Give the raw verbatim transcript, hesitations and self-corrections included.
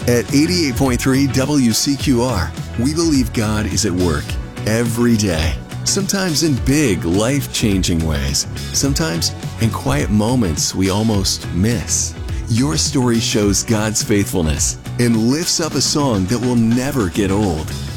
At eighty-eight point three W C Q R, we believe God is at work every day. Sometimes in big, life-changing ways. Sometimes in quiet moments we almost miss. Your story shows God's faithfulness and lifts up a song that will never get old.